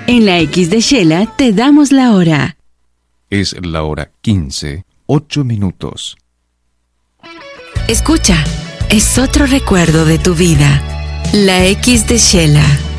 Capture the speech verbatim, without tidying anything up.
En la X de Shela te damos la hora. Es la hora quince, ocho minutos. Escucha, es otro recuerdo de tu vida. La X de Shela.